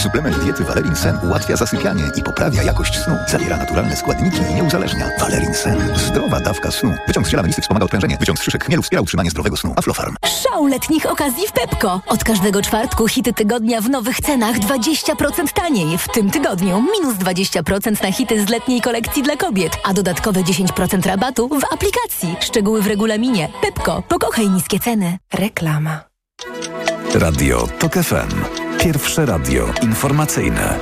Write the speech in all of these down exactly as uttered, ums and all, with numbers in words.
Suplement diety Valerin Sen ułatwia zasypianie i poprawia jakość snu. Zawiera naturalne składniki i nie uzależnia. Valerin Sen. Zdrowa dawka snu. Wyciąg z ziela melisy wspomaga odprężenie. Wyciąg z szyszek chmielu wspiera utrzymanie zdrowego snu. Aflofarm. Szał letnich okazji w Pepco. Od każdego czwartku hity tygodnia w nowych cenach dwadzieścia procent taniej. W tym tygodniu minus dwadzieścia procent na hity z letniej kolekcji dla kobiet, a dodatkowe dziesięć procent rabatu w aplikacji. Szczegóły w regulaminie. Pepco. Pokochaj niskie ceny. Reklama. Radio TOK F M. Pierwsze radio informacyjne.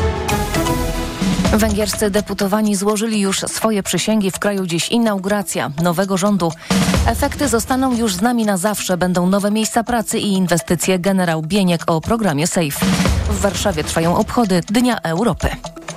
Węgierscy deputowani złożyli już swoje przysięgi. W kraju dziś inauguracja nowego rządu. Efekty zostaną już z nami na zawsze. Będą nowe miejsca pracy i inwestycje. Generał Bieniek o programie SAFE. W Warszawie trwają obchody Dnia Europy.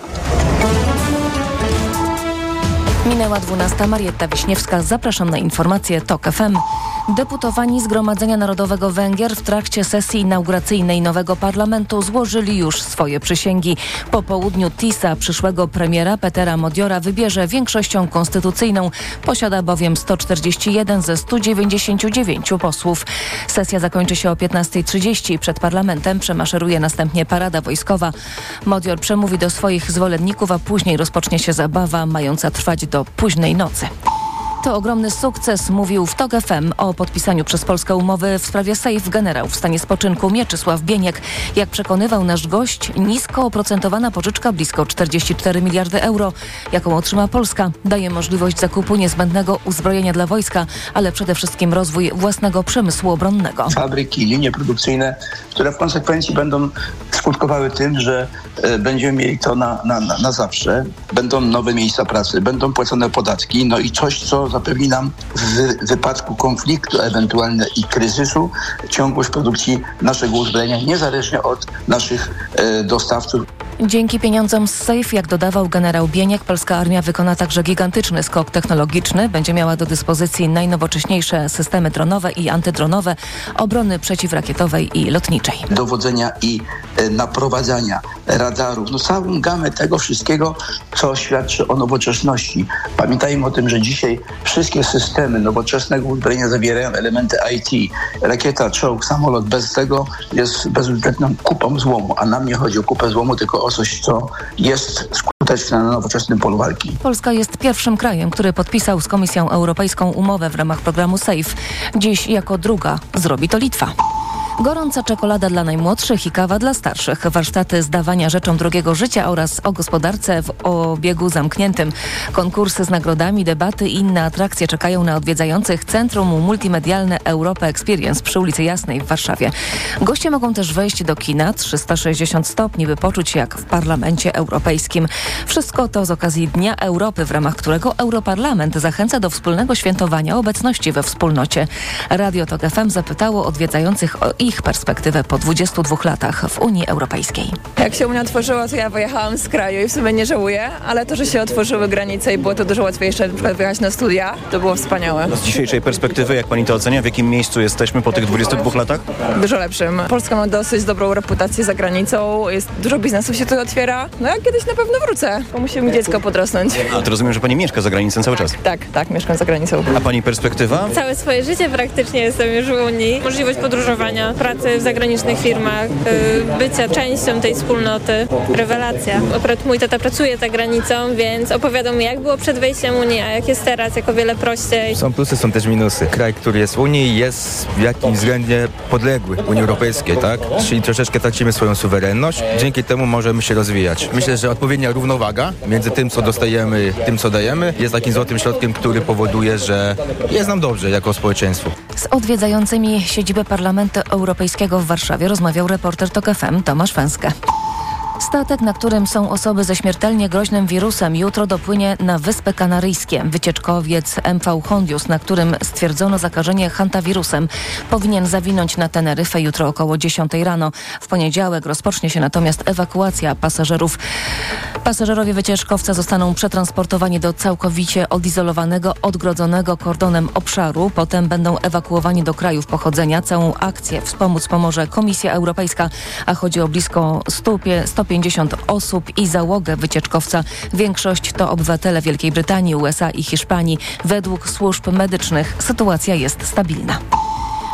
Minęła dwunasta. Marietta Wiśniewska. Zapraszam na informacje TOK F M. Deputowani Zgromadzenia Narodowego Węgier w trakcie sesji inauguracyjnej nowego parlamentu złożyli już swoje przysięgi. Po południu TISA przyszłego premiera Petera Modiora wybierze większością konstytucyjną. Posiada bowiem sto czterdzieści jeden ze stu dziewięćdziesięciu dziewięciu posłów. Sesja zakończy się o piętnasta trzydzieści. Przed parlamentem przemaszeruje następnie parada wojskowa. Modior przemówi do swoich zwolenników, a później rozpocznie się zabawa mająca trwać do późnej nocy. To ogromny sukces, mówił w TOK F M o podpisaniu przez Polskę umowy w sprawie SAFE generał w stanie spoczynku Mieczysław Bieniek. Jak przekonywał nasz gość, nisko oprocentowana pożyczka blisko czterdzieści cztery miliardy euro, jaką otrzyma Polska, daje możliwość zakupu niezbędnego uzbrojenia dla wojska, ale przede wszystkim rozwój własnego przemysłu obronnego. Fabryki, linie produkcyjne, które w konsekwencji będą skutkowały tym, że e, będziemy mieli to na, na, na, na zawsze. Będą nowe miejsca pracy, będą płacone podatki, no i coś, co zapewni nam w wypadku konfliktu ewentualnie i kryzysu ciągłość produkcji naszego uzbrojenia niezależnie od naszych e, dostawców. Dzięki pieniądzom z SAFE, jak dodawał generał Bieniek, polska armia wykona także gigantyczny skok technologiczny. Będzie miała do dyspozycji najnowocześniejsze systemy dronowe i antydronowe, obrony przeciwrakietowej i lotniczej. Dowodzenia i e, naprowadzania radarów, no całą gamę tego wszystkiego, co świadczy o nowoczesności. Pamiętajmy o tym, że dzisiaj wszystkie systemy nowoczesnego uzbrojenia zawierają elementy I T. Rakieta, czołg, samolot, bez tego jest bezużyteczną kupą złomu, a nam nie chodzi o kupę złomu, tylko o coś, co jest skuteczne na nowoczesnym polu walki. Polska jest pierwszym krajem, który podpisał z Komisją Europejską umowę w ramach programu SAFE. Dziś jako druga zrobi to Litwa. Gorąca czekolada dla najmłodszych i kawa dla starszych. Warsztaty zdawania rzeczom drugiego życia oraz o gospodarce w obiegu zamkniętym. Konkursy z nagrodami, debaty i inne atrakcje czekają na odwiedzających Centrum Multimedialne Europa Experience przy ulicy Jasnej w Warszawie. Goście mogą też wejść do kina trzysta sześćdziesiąt stopni, by poczuć się jak w Parlamencie Europejskim. Wszystko to z okazji Dnia Europy, w ramach którego Europarlament zachęca do wspólnego świętowania obecności we wspólnocie. Radio TOK F M zapytało odwiedzających o ich perspektywę po dwudziestu dwóch latach w Unii Europejskiej. Jak się Unia otworzyła, to ja wyjechałam z kraju i w sumie nie żałuję, ale to, że się otworzyły granice i było to dużo łatwiejsze, na przykład wyjechać na studia, to było wspaniałe. Z dzisiejszej perspektywy, jak pani to ocenia, w jakim miejscu jesteśmy po tych dwudziestu dwóch latach? Dużo lepszym. Polska ma dosyć dobrą reputację za granicą, jest dużo biznesów się tu otwiera. No ja kiedyś na pewno wrócę, bo musi mi dziecko podrosnąć. A to rozumiem, że pani mieszka za granicą cały czas? Tak, tak, mieszkam za granicą. A pani perspektywa? Całe swoje życie praktycznie jestem już w Unii. Możliwość podróżowania, pracy w zagranicznych firmach, bycia częścią tej wspólnoty. Rewelacja. Akurat mój tata pracuje za granicą, więc opowiadał mi, jak było przed wejściem Unii, a jak jest teraz, jak o wiele prościej. Są plusy, są też minusy. Kraj, który jest w Unii, jest w jakimś względzie podległy Unii Europejskiej, tak? Czyli troszeczkę tracimy swoją suwerenność. Dzięki temu możemy się rozwijać. Myślę, że odpowiednia równowaga między tym, co dostajemy, tym, co dajemy, jest takim złotym środkiem, który powoduje, że jest nam dobrze jako społeczeństwo. Z odwiedzającymi siedzibę Parlamentu Europejskiego w Warszawie rozmawiał reporter TOK F M Tomasz Węskę. Statek, na którym są osoby ze śmiertelnie groźnym wirusem, jutro dopłynie na Wyspy Kanaryjskie. Wycieczkowiec M V Hondius, na którym stwierdzono zakażenie hantawirusem, powinien zawinąć na Teneryfę jutro około dziesiątej rano. W poniedziałek rozpocznie się natomiast ewakuacja pasażerów. Pasażerowie wycieczkowca zostaną przetransportowani do całkowicie odizolowanego, odgrodzonego kordonem obszaru. Potem będą ewakuowani do krajów pochodzenia. Całą akcję wspomóc pomoże Komisja Europejska, a chodzi o blisko sto pięćdziesiąt osób i załogę wycieczkowca. Większość to obywatele Wielkiej Brytanii, U S A i Hiszpanii. Według służb medycznych sytuacja jest stabilna.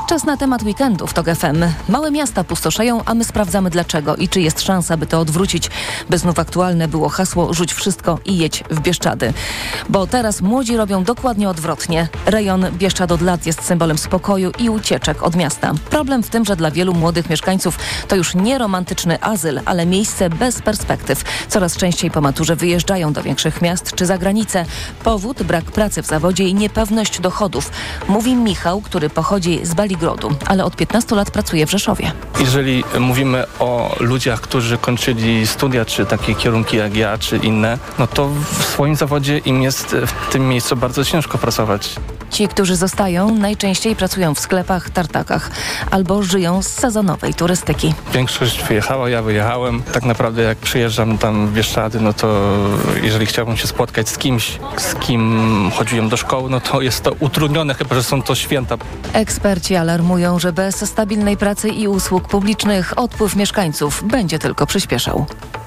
Czas na temat weekendu w TOK F M. Małe miasta pustoszeją, a my sprawdzamy dlaczego i czy jest szansa, by to odwrócić. By znów aktualne było hasło rzuć wszystko i jedź w Bieszczady. Bo teraz młodzi robią dokładnie odwrotnie. Rejon Bieszczad od lat jest symbolem spokoju i ucieczek od miasta. Problem w tym, że dla wielu młodych mieszkańców to już nie romantyczny azyl, ale miejsce bez perspektyw. Coraz częściej po maturze wyjeżdżają do większych miast czy za granicę. Powód brak pracy w zawodzie i niepewność dochodów. Mówi Michał, który pochodzi z Baligrodu, ale od piętnastu lat pracuje w Rzeszowie. Jeżeli mówimy o ludziach, którzy kończyli studia, czy takie kierunki jak ja, czy inne, no to w swoim zawodzie im jest w tym miejscu bardzo ciężko pracować. Ci, którzy zostają, najczęściej pracują w sklepach, tartakach albo żyją z sezonowej turystyki. Większość wyjechała, ja wyjechałem. Tak naprawdę jak przyjeżdżam tam w Bieszczady, no to jeżeli chciałbym się spotkać z kimś, z kim chodziłem do szkoły, no to jest to utrudnione, chyba że są to święta. Eksperci alarmują, że bez stabilnej pracy i usług publicznych odpływ mieszkańców będzie tylko przyspieszał.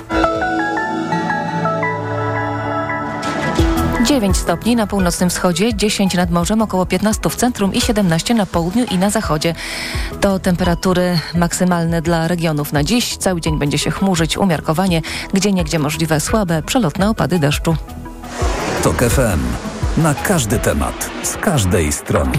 dziewięć stopni na północnym wschodzie, dziesięć nad morzem, około piętnaście w centrum i siedemnaście na południu i na zachodzie. To temperatury maksymalne dla regionów na dziś. Cały dzień będzie się chmurzyć umiarkowanie, gdzieniegdzie możliwe słabe, przelotne opady deszczu. TOK F M. Na każdy temat, z każdej strony.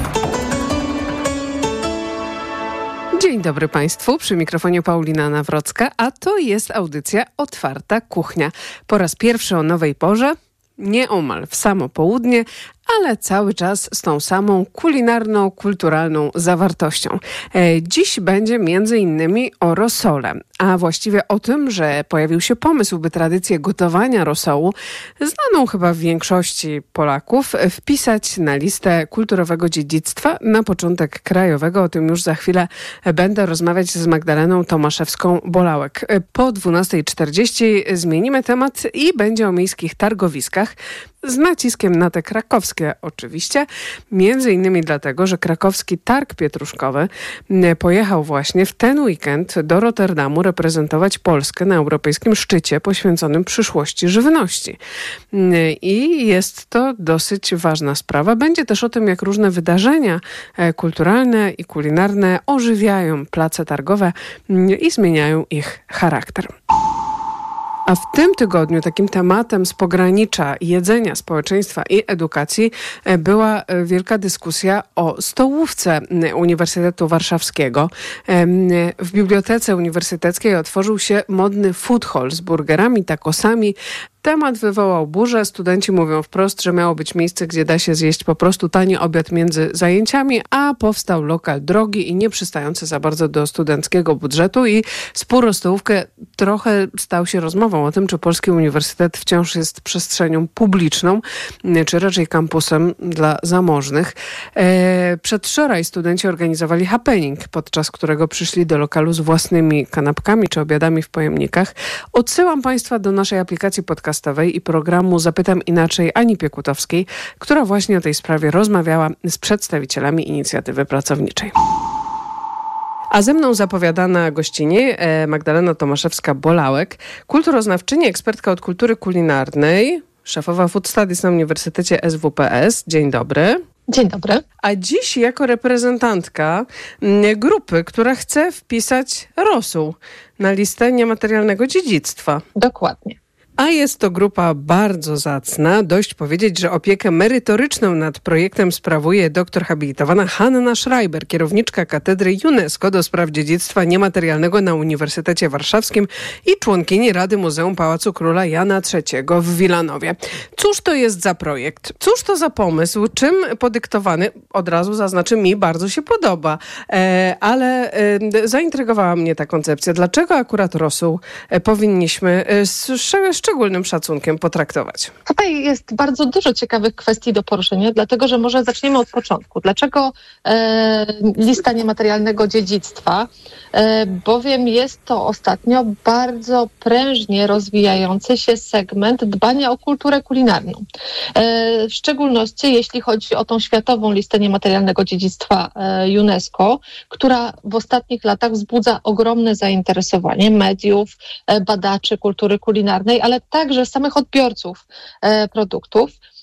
Dzień dobry Państwu, przy mikrofonie Paulina Nawrocka, a to jest audycja Otwarta Kuchnia. Po raz pierwszy o nowej porze, nieomal w samo południe, ale cały czas z tą samą kulinarną, kulturalną zawartością. E, dziś będzie między innymi o rosole, a właściwie o tym, że pojawił się pomysł, by tradycję gotowania rosołu, znaną chyba w większości Polaków, wpisać na listę kulturowego dziedzictwa, na początek krajowego. O tym już za chwilę będę rozmawiać z Magdaleną Tomaszewską-Bolałek. Po dwunastej czterdzieści zmienimy temat i będzie o miejskich targowiskach, z naciskiem na te krakowskie oczywiście, między innymi dlatego, że krakowski targ pietruszkowy pojechał właśnie w ten weekend do Rotterdamu reprezentować Polskę na europejskim szczycie poświęconym przyszłości żywności. I jest to dosyć ważna sprawa. Będzie też o tym, jak różne wydarzenia kulturalne i kulinarne ożywiają place targowe i zmieniają ich charakter. A w tym tygodniu takim tematem z pogranicza jedzenia, społeczeństwa i edukacji była wielka dyskusja o stołówce Uniwersytetu Warszawskiego. W Bibliotece Uniwersyteckiej otworzył się modny food hall z burgerami, tacosami. Temat wywołał burzę. Studenci mówią wprost, że miało być miejsce, gdzie da się zjeść po prostu tani obiad między zajęciami, a powstał lokal drogi i nieprzystający za bardzo do studenckiego budżetu i spór o stołówkę trochę stał się rozmową o tym, czy Polski Uniwersytet wciąż jest przestrzenią publiczną, czy raczej kampusem dla zamożnych. E, przedwczoraj studenci organizowali happening, podczas którego przyszli do lokalu z własnymi kanapkami czy obiadami w pojemnikach. Odsyłam Państwa do naszej aplikacji podcastowej i programu Zapytam Inaczej Ani Piekutowskiej, która właśnie o tej sprawie rozmawiała z przedstawicielami inicjatywy pracowniczej. A ze mną zapowiadana gościnie Magdalena Tomaszewska-Bolałek, kulturoznawczyni, ekspertka od kultury kulinarnej, szefowa Food Studies na Uniwersytecie S W P S. Dzień dobry. Dzień dobry. A dziś jako reprezentantka grupy, która chce wpisać rosół na listę niematerialnego dziedzictwa. Dokładnie. A jest to grupa bardzo zacna. Dość powiedzieć, że opiekę merytoryczną nad projektem sprawuje doktor habilitowana Hanna Schreiber, kierowniczka Katedry UNESCO do spraw dziedzictwa niematerialnego na Uniwersytecie Warszawskim i członkini Rady Muzeum Pałacu Króla Jana trzeciego w Wilanowie. Cóż to jest za projekt? Cóż to za pomysł? Czym podyktowany? Od razu zaznaczę, mi bardzo się podoba. E, ale e, zaintrygowała mnie ta koncepcja. Dlaczego akurat rosół e, powinniśmy e, z szczególnym szacunkiem potraktować? Tutaj jest bardzo dużo ciekawych kwestii do poruszenia, dlatego że może zaczniemy od początku. Dlaczego e, lista niematerialnego dziedzictwa? E, bowiem jest to ostatnio bardzo prężnie rozwijający się segment dbania o kulturę kulinarną. E, w szczególności jeśli chodzi o tą światową listę niematerialnego dziedzictwa e, UNESCO, która w ostatnich latach wzbudza ogromne zainteresowanie mediów, e, badaczy kultury kulinarnej, ale także samych odbiorców e, produktów.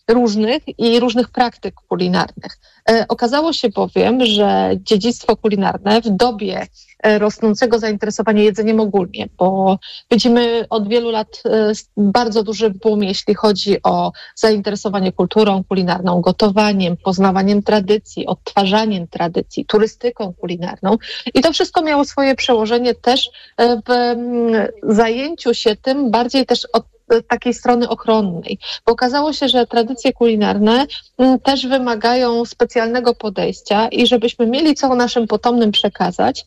różnych i różnych praktyk kulinarnych. Okazało się bowiem, że dziedzictwo kulinarne w dobie rosnącego zainteresowania jedzeniem ogólnie, bo widzimy od wielu lat bardzo duży boom, jeśli chodzi o zainteresowanie kulturą kulinarną, gotowaniem, poznawaniem tradycji, odtwarzaniem tradycji, turystyką kulinarną i to wszystko miało swoje przełożenie też w zajęciu się tym bardziej też od takiej strony ochronnej, bo okazało się, że tradycje kulinarne też wymagają specjalnego podejścia i żebyśmy mieli co naszym potomnym przekazać,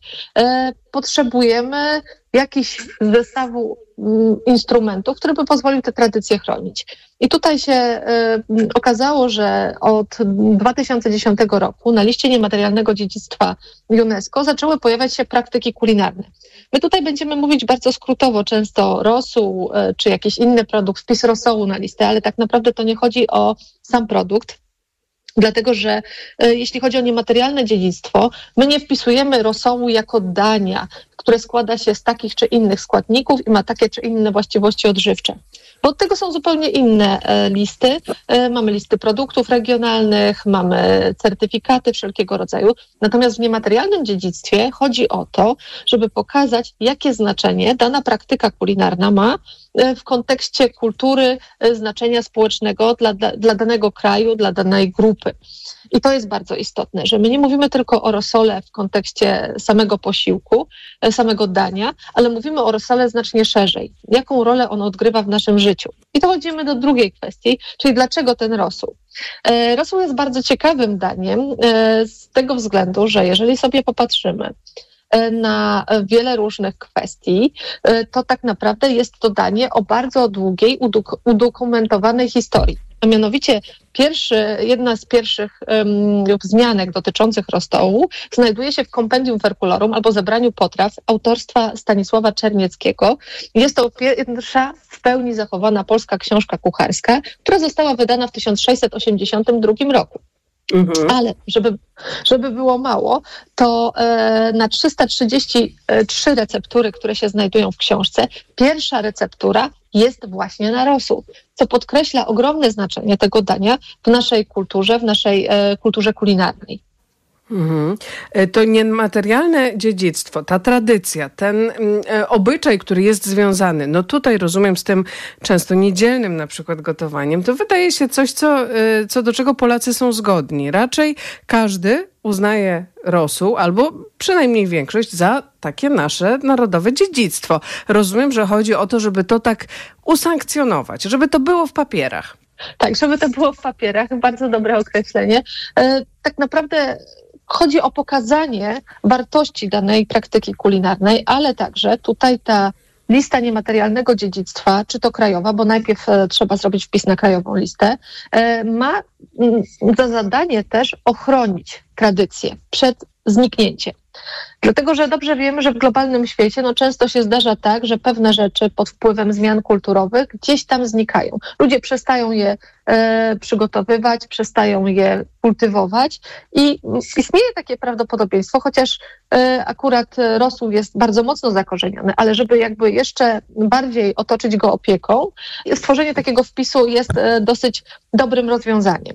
potrzebujemy jakichś zestawu instrumentów, który by pozwolił te tradycje chronić. I tutaj się y, okazało, że od dwa tysiące dziesiątego roku na liście niematerialnego dziedzictwa UNESCO zaczęły pojawiać się praktyki kulinarne. My tutaj będziemy mówić bardzo skrótowo, często rosół y, czy jakiś inny produkt, wpis rosołu na listę, ale tak naprawdę to nie chodzi o sam produkt, dlatego że y, jeśli chodzi o niematerialne dziedzictwo, my nie wpisujemy rosołu jako dania, które składa się z takich czy innych składników i ma takie czy inne właściwości odżywcze. Bo od tego są zupełnie inne e, listy. E, mamy listy produktów regionalnych, mamy certyfikaty wszelkiego rodzaju. Natomiast w niematerialnym dziedzictwie chodzi o to, żeby pokazać, jakie znaczenie dana praktyka kulinarna ma e, w kontekście kultury, e, znaczenia społecznego dla, dla, dla danego kraju, dla danej grupy. I to jest bardzo istotne, że my nie mówimy tylko o rosole w kontekście samego posiłku, samego dania, ale mówimy o rosole znacznie szerzej. Jaką rolę on odgrywa w naszym życiu? I to chodzimy do drugiej kwestii, czyli dlaczego ten rosół? E, rosół jest bardzo ciekawym daniem e, z tego względu, że jeżeli sobie popatrzymy e, na wiele różnych kwestii, e, to tak naprawdę jest to danie o bardzo długiej, udok- udokumentowanej historii. A mianowicie pierwszy, jedna z pierwszych um, wzmianek dotyczących rosołu znajduje się w Compendium Ferculorum albo zebraniu potraw autorstwa Stanisława Czernieckiego. Jest to pierwsza w pełni zachowana polska książka kucharska, która została wydana w tysiąc sześćset osiemdziesiątym drugim roku. Mhm. Ale żeby, żeby było mało, to e, na trzysta trzydzieści trzy receptury, które się znajdują w książce, pierwsza receptura jest właśnie na rosół, co podkreśla ogromne znaczenie tego dania w naszej kulturze, w naszej e, kulturze kulinarnej. Mhm. To niematerialne dziedzictwo, ta tradycja, ten e, obyczaj, który jest związany, no tutaj rozumiem z tym często niedzielnym na przykład gotowaniem, to wydaje się coś, co, e, co do czego Polacy są zgodni. Raczej każdy uznaje rosół, albo przynajmniej większość, za takie nasze narodowe dziedzictwo. Rozumiem, że chodzi o to, żeby to tak usankcjonować, żeby to było w papierach. Tak, żeby to było w papierach, bardzo dobre określenie. E, tak naprawdę chodzi o pokazanie wartości danej praktyki kulinarnej, ale także tutaj ta lista niematerialnego dziedzictwa, czy to krajowa, bo najpierw e, trzeba zrobić wpis na krajową listę, e, ma m, za zadanie też ochronić tradycję przed zniknięciem. Dlatego, że dobrze wiemy, że w globalnym świecie no, często się zdarza tak, że pewne rzeczy pod wpływem zmian kulturowych gdzieś tam znikają. Ludzie przestają je e, przygotowywać, przestają je kultywować i istnieje takie prawdopodobieństwo, chociaż e, akurat rosół jest bardzo mocno zakorzeniony, ale żeby jakby jeszcze bardziej otoczyć go opieką, stworzenie takiego wpisu jest e, dosyć dobrym rozwiązaniem.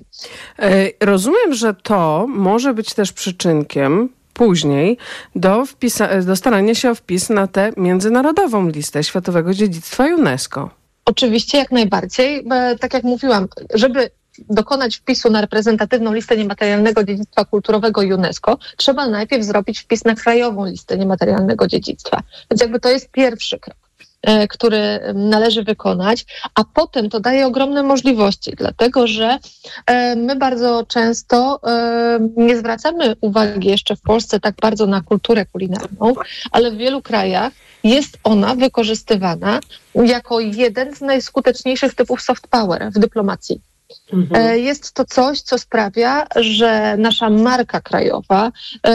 E, rozumiem, że to może być też przyczynkiem później do, wpisa- do starania się o wpis na tę międzynarodową listę Światowego Dziedzictwa UNESCO. Oczywiście, jak najbardziej. Tak jak mówiłam, żeby dokonać wpisu na reprezentatywną listę niematerialnego dziedzictwa kulturowego UNESCO, trzeba najpierw zrobić wpis na krajową listę niematerialnego dziedzictwa. Więc jakby to jest pierwszy krok, który należy wykonać, a potem to daje ogromne możliwości, dlatego że my bardzo często nie zwracamy uwagi jeszcze w Polsce tak bardzo na kulturę kulinarną, ale w wielu krajach jest ona wykorzystywana jako jeden z najskuteczniejszych typów soft power w dyplomacji. Mhm. Jest to coś, co sprawia, że nasza marka krajowa,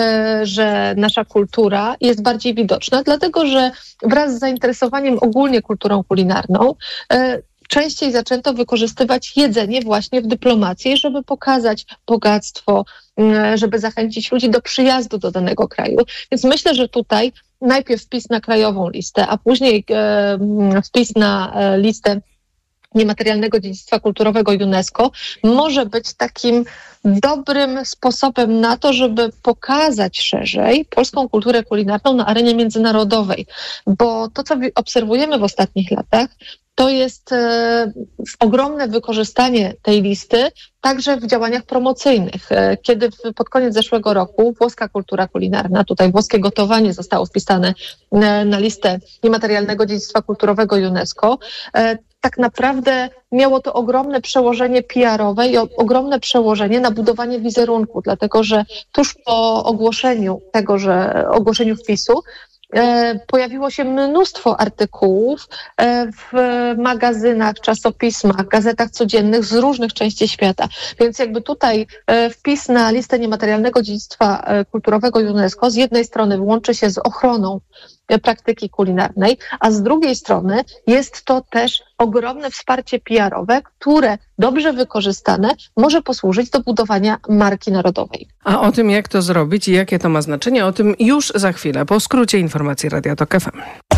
że nasza kultura jest bardziej widoczna, dlatego że wraz z zainteresowaniem ogólnie kulturą kulinarną częściej zaczęto wykorzystywać jedzenie właśnie w dyplomacji, żeby pokazać bogactwo, żeby zachęcić ludzi do przyjazdu do danego kraju. Więc myślę, że tutaj najpierw wpis na krajową listę, a później wpis na listę niematerialnego dziedzictwa kulturowego UNESCO może być takim dobrym sposobem na to, żeby pokazać szerzej polską kulturę kulinarną na arenie międzynarodowej. Bo to, co obserwujemy w ostatnich latach, to jest e, ogromne wykorzystanie tej listy także w działaniach promocyjnych. E, kiedy w, pod koniec zeszłego roku włoska kultura kulinarna, tutaj włoskie gotowanie zostało wpisane e, na listę niematerialnego dziedzictwa kulturowego UNESCO, e, tak naprawdę miało to ogromne przełożenie P R owe i o, ogromne przełożenie na budowanie wizerunku, dlatego że tuż po ogłoszeniu tego, że ogłoszeniu wpisu e, pojawiło się mnóstwo artykułów e, w magazynach, czasopismach, gazetach codziennych z różnych części świata. Więc jakby tutaj e, wpis na listę niematerialnego dziedzictwa e, kulturowego UNESCO z jednej strony łączy się z ochroną praktyki kulinarnej, a z drugiej strony jest to też ogromne wsparcie P R owe, które dobrze wykorzystane może posłużyć do budowania marki narodowej. A o tym, jak to zrobić i jakie to ma znaczenie, o tym już za chwilę, po skrócie informacji Radia Tok F M.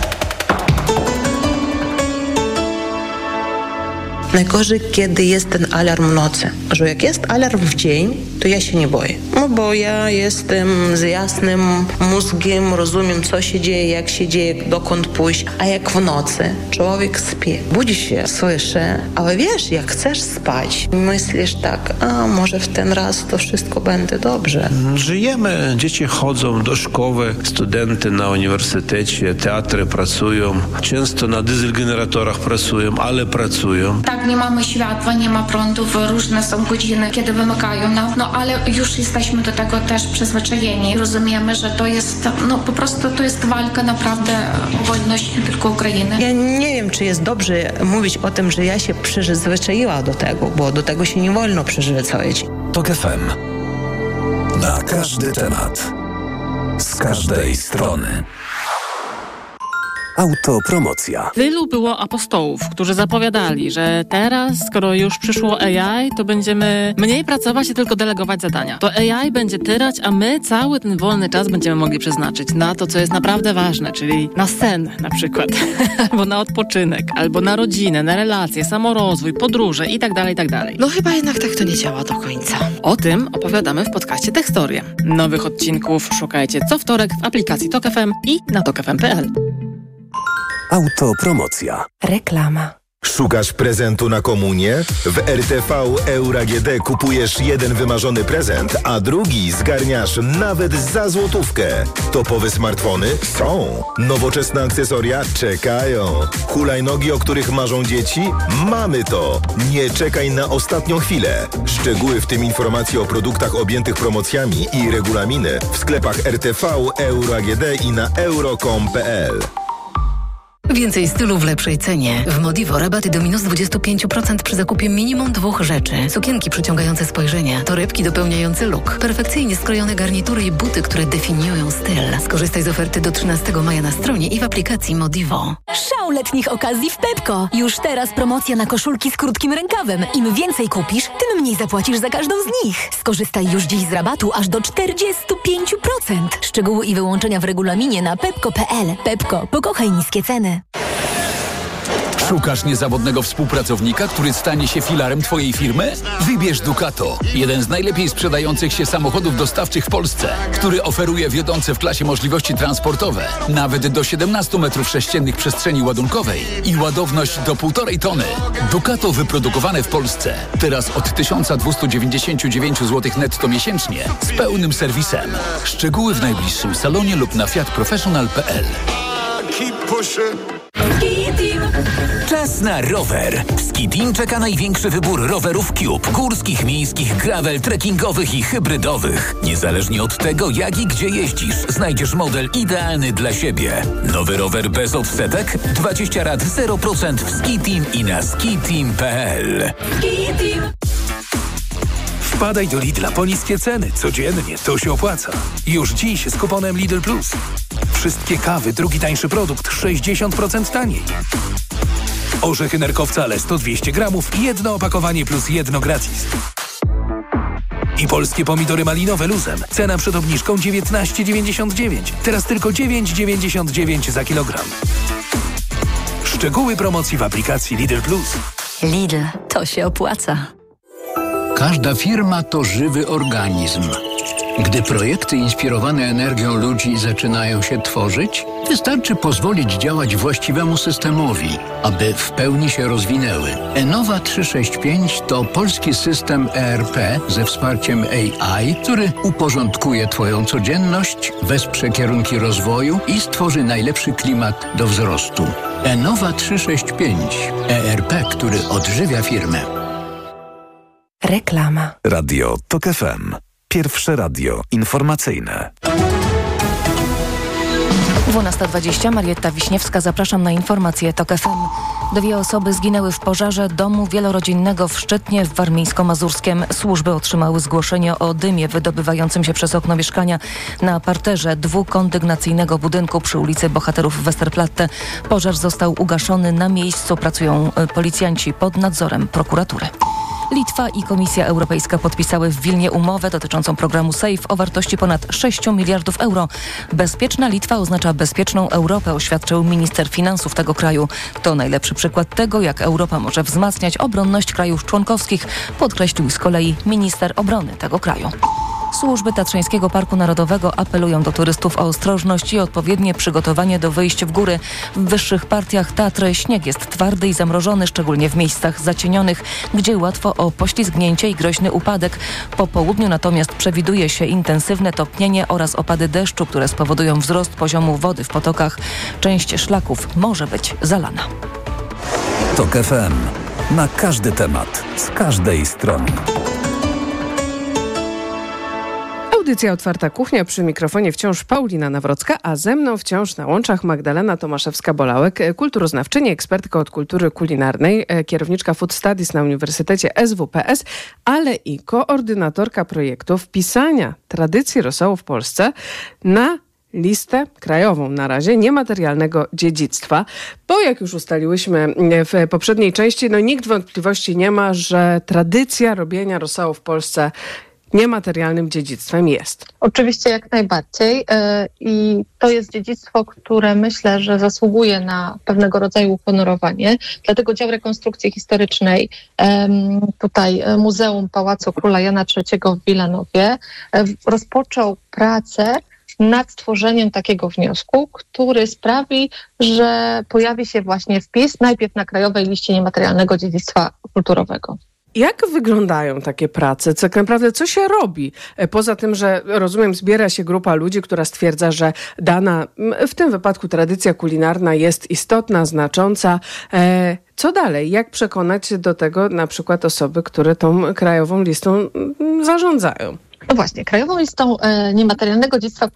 Najgorzej, kiedy jest ten alarm w nocy. Że jak jest alarm w dzień, to ja się nie boję. No bo ja jestem z jasnym mózgiem, rozumiem, co się dzieje, jak się dzieje, dokąd pójść. A jak w nocy człowiek śpi, budzi się, słyszy, ale wiesz, jak chcesz spać, myślisz tak, a może w ten raz to wszystko będzie dobrze. Żyjemy, dzieci chodzą do szkoły, studenty na uniwersytecie, teatry pracują, często na dieselgeneratorach pracują, ale pracują. Tak, nie mamy światła, nie ma prądów, różne są godziny, kiedy wymykają nam, no ale już jesteśmy do tego też przyzwyczajeni. Rozumiemy, że to jest, no po prostu to jest walka naprawdę o wolność nie tylko Ukrainy. Ja nie wiem, czy jest dobrze mówić o tym, że ja się przyzwyczaiła do tego, bo do tego się nie wolno przyzwyczaić. Tok F M. Na każdy temat. Z każdej strony. Autopromocja. Tylu było apostołów, którzy zapowiadali, że teraz, skoro już przyszło A I, to będziemy mniej pracować i tylko delegować zadania. To A I będzie tyrać, a my cały ten wolny czas będziemy mogli przeznaczyć na to, co jest naprawdę ważne, czyli na sen na przykład, albo na odpoczynek, albo na rodzinę, na relacje, samorozwój, podróże i tak dalej, i tak dalej. No chyba jednak tak to nie działa do końca. O tym opowiadamy w podcaście Tekstorie. Nowych odcinków szukajcie co wtorek w aplikacji Tok F M i na tok f m kropka p l. Autopromocja. Reklama. Szukasz prezentu na komunię? W R T V Euro A G D kupujesz jeden wymarzony prezent, a drugi zgarniasz nawet za złotówkę. Topowe smartfony? Są. Nowoczesne akcesoria? Czekają. Hulajnogi, o których marzą dzieci? Mamy to. Nie czekaj na ostatnią chwilę. Szczegóły, w tym informacje o produktach objętych promocjami i regulaminy w sklepach R T V Euro A G D i na euro kropka com kropka p l. Więcej stylu w lepszej cenie. W Modivo rabaty do minus dwadzieścia pięć procent przy zakupie minimum dwóch rzeczy. Sukienki przyciągające spojrzenie, torebki dopełniające look, perfekcyjnie skrojone garnitury i buty, które definiują styl. Skorzystaj z oferty do trzynastego maja na stronie i w aplikacji Modivo. Szał letnich okazji w Pepco. Już teraz promocja na koszulki z krótkim rękawem. Im więcej kupisz, tym mniej zapłacisz za każdą z nich. Skorzystaj już dziś z rabatu aż do czterdzieści pięć procent. Szczegóły i wyłączenia w regulaminie na pepco kropka p l. Pepco. Pokochaj niskie ceny. Szukasz niezawodnego współpracownika, który stanie się filarem Twojej firmy? Wybierz Ducato, jeden z najlepiej sprzedających się samochodów dostawczych w Polsce, który oferuje wiodące w klasie możliwości transportowe, nawet do siedemnaście metrów sześciennych przestrzeni ładunkowej i ładowność do półtorej tony. Ducato wyprodukowane w Polsce, teraz od tysiąc dwieście dziewięćdziesiąt dziewięć złotych netto miesięcznie, z pełnym serwisem. Szczegóły w najbliższym salonie lub na fiat professional kropka p l. Czas na rower. W Ski-Team czeka największy wybór rowerów Cube, górskich, miejskich, gravel, trekkingowych i hybrydowych. Niezależnie od tego, jak i gdzie jeździsz, znajdziesz model idealny dla siebie. Nowy rower bez odsetek? dwadzieścia rat zero procent w Ski-Team i na ski team kropka p l. Ski-Team. Wpadaj do Lidla po niskie ceny. Codziennie to się opłaca. Już dziś z kuponem Lidl Plus. Wszystkie kawy, drugi tańszy produkt, sześćdziesiąt procent taniej. Orzechy nerkowcale sto dwieście gramów, jedno opakowanie plus jedno gratis. I polskie pomidory malinowe luzem. Cena przed obniżką dziewiętnaście dziewięćdziesiąt dziewięć. Teraz tylko dziewięć dziewięćdziesiąt dziewięć za kilogram. Szczegóły promocji w aplikacji Lidl Plus. Lidl, to się opłaca. Każda firma to żywy organizm. Gdy projekty inspirowane energią ludzi zaczynają się tworzyć, wystarczy pozwolić działać właściwemu systemowi, aby w pełni się rozwinęły. Enova trzysta sześćdziesiąt pięć to polski system E R P ze wsparciem A I, który uporządkuje Twoją codzienność, wesprze kierunki rozwoju i stworzy najlepszy klimat do wzrostu. Enova trzysta sześćdziesiąt pięć. E R P, który odżywia firmę. Reklama. Radio TOK F M. Pierwsze radio informacyjne. dwunasta dwadzieścia. Marietta Wiśniewska. Zapraszam na informacje TOK F M. Dwie osoby zginęły w pożarze domu wielorodzinnego w Szczytnie w Warmińsko-Mazurskiem. Służby otrzymały zgłoszenie o dymie wydobywającym się przez okno mieszkania na parterze dwukondygnacyjnego budynku przy ulicy Bohaterów Westerplatte. Pożar został ugaszony na miejscu. Pracują policjanci pod nadzorem prokuratury. Litwa i Komisja Europejska podpisały w Wilnie umowę dotyczącą programu SAFE o wartości ponad sześć miliardów euro. Bezpieczna Litwa oznacza bezpieczną Europę, oświadczył minister finansów tego kraju. To najlepszy przykład tego, jak Europa może wzmacniać obronność krajów członkowskich, podkreślił z kolei minister obrony tego kraju. Służby Tatrzańskiego Parku Narodowego apelują do turystów o ostrożność i odpowiednie przygotowanie do wyjść w góry. W wyższych partiach Tatry śnieg jest twardy i zamrożony, szczególnie w miejscach zacienionych, gdzie łatwo o poślizgnięcie i groźny upadek. Po południu natomiast przewiduje się intensywne topnienie oraz opady deszczu, które spowodują wzrost poziomu wody w potokach. Część szlaków może być zalana. TOK F M. Na każdy temat, z każdej strony. Audycja Otwarta Kuchnia, przy mikrofonie wciąż Paulina Nawrocka, a ze mną wciąż na łączach Magdalena Tomaszewska-Bolałek, kulturoznawczyni, ekspertka od kultury kulinarnej, kierowniczka Food Studies na Uniwersytecie S W P S, ale i koordynatorka projektu wpisania tradycji rosołu w Polsce na listę krajową na razie niematerialnego dziedzictwa, bo jak już ustaliłyśmy w poprzedniej części, no nikt wątpliwości nie ma, że tradycja robienia rosołu w Polsce niematerialnym dziedzictwem jest. Oczywiście jak najbardziej i to jest dziedzictwo, które myślę, że zasługuje na pewnego rodzaju uhonorowanie. Dlatego dział rekonstrukcji historycznej tutaj Muzeum Pałacu Króla Jana trzeciego w Wilanowie rozpoczął pracę nad stworzeniem takiego wniosku, który sprawi, że pojawi się właśnie wpis najpierw na Krajowej Liście Niematerialnego Dziedzictwa Kulturowego. Jak wyglądają takie prace? Co, tak naprawdę co się robi? Poza tym, że rozumiem, zbiera się grupa ludzi, która stwierdza, że dana, w tym wypadku tradycja kulinarna jest istotna, znacząca. E, co dalej? Jak przekonać do tego na przykład osoby, które tą krajową listą zarządzają? No właśnie, Krajową Listą e, Niematerialnego Dziedzictwa